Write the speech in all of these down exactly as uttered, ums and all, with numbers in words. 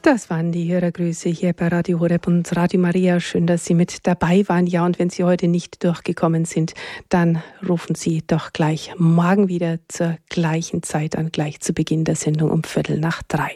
Das waren die Hörergrüße hier bei Radio Horeb und Radio Maria. Schön, dass Sie mit dabei waren. Ja, und wenn Sie heute nicht durchgekommen sind, dann rufen Sie doch gleich morgen wieder zur gleichen Zeit an, gleich zu Beginn der Sendung um Viertel nach drei.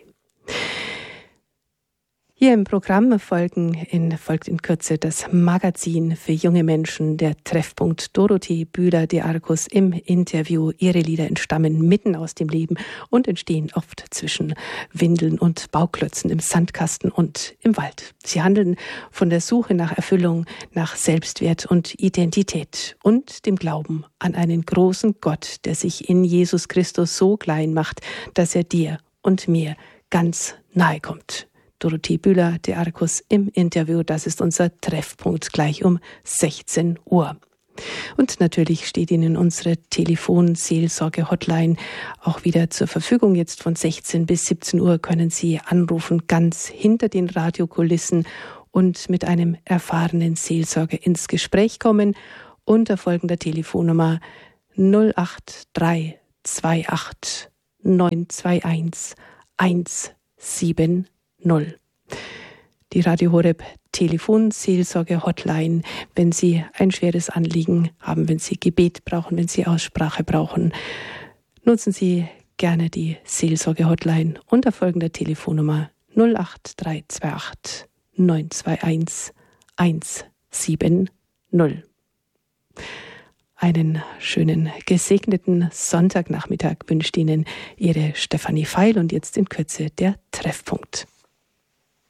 Hier im Programm folgen in, folgt in Kürze das Magazin für junge Menschen, der Treffpunkt. Dorothee Bühler-de Arcus im Interview. Ihre Lieder entstammen mitten aus dem Leben und entstehen oft zwischen Windeln und Bauklötzen im Sandkasten und im Wald. Sie handeln von der Suche nach Erfüllung, nach Selbstwert und Identität und dem Glauben an einen großen Gott, der sich in Jesus Christus so klein macht, dass er dir und mir ganz nahe kommt. Dorothee Bühler-de Arcus im Interview. Das ist unser Treffpunkt gleich um sechzehn Uhr. Und natürlich steht Ihnen unsere Telefonseelsorge-Hotline auch wieder zur Verfügung. Jetzt von sechzehn bis siebzehn Uhr können Sie anrufen, ganz hinter den Radiokulissen und mit einem erfahrenen Seelsorger ins Gespräch kommen. Unter folgender Telefonnummer null acht drei zwei acht neun zwei eins eins sieben null. Die Radio Horeb Telefonseelsorge Hotline, wenn Sie ein schweres Anliegen haben, wenn Sie Gebet brauchen, wenn Sie Aussprache brauchen, nutzen Sie gerne die Seelsorge Hotline unter folgender Telefonnummer null acht drei zwei acht neun zwei eins eins sieben null. Einen schönen, gesegneten Sonntagnachmittag wünscht Ihnen Ihre Stefanie Feil und jetzt in Kürze der Treffpunkt.